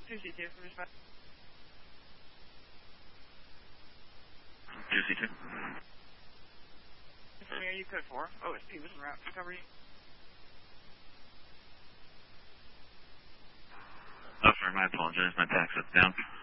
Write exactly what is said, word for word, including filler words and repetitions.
two C two, respect. two C two. Are you code four? O S P was en route to cover you. Oh, sorry, I apologize. My tax is down.